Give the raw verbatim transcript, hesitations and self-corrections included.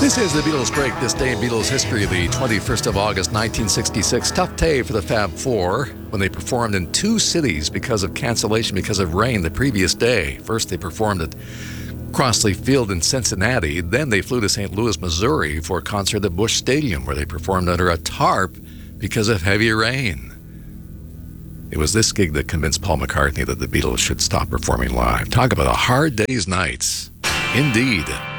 This is the Beatles Break. This day in Beatles history, the twenty-first of August, nineteen sixty-six. Tough day for the Fab Four when they performed in two cities because of cancellation, because of rain the previous day. First, they performed at Crossley Field in Cincinnati. Then they flew to Saint Louis, Missouri for a concert at Busch Stadium where they performed under a tarp because of heavy rain. It was this gig that convinced Paul McCartney that the Beatles should stop performing live. Talk about a hard day's nights. Indeed.